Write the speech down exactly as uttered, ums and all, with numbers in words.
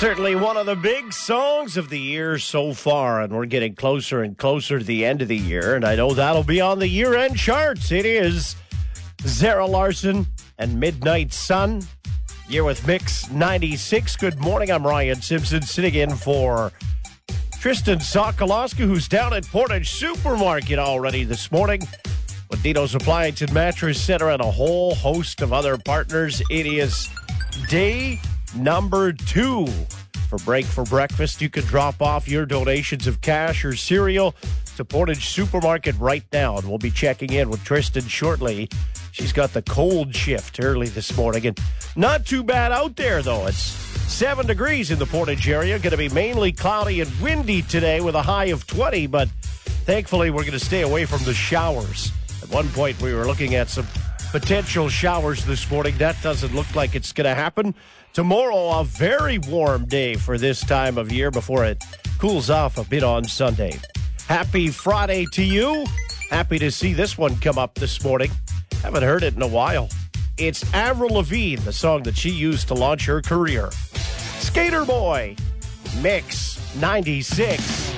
Certainly one of the big songs of the year so far, and we're getting closer and closer to the end of the year, and I know that'll be on the year-end charts. It is Zara Larsson and Midnight Sun. You're with Mix ninety-six. Good morning, I'm Ryan Simpson, sitting in for Tristan Sokoloska, who's down at Portage Supermarket already this morning with Dino's Appliance and Mattress Center and a whole host of other partners. It is day number two for Break for Breakfast. You can drop off your donations of cash or cereal to Portage Supermarket right now, and we'll be checking in with Tristan shortly. She's got the cold shift early this morning, and not too bad out there, though. It's seven degrees in the Portage area. Going to be mainly cloudy and windy today with a high of twenty, but thankfully we're going to stay away from the showers. At one point we were looking at some potential showers this morning. That doesn't look like it's going to happen. Tomorrow, a very warm day for this time of year before it cools off a bit on Sunday. Happy Friday to you. Happy to see this one come up this morning. Haven't heard it in a while. It's Avril Lavigne, the song that she used to launch her career. Skater Boy, Mix ninety-six.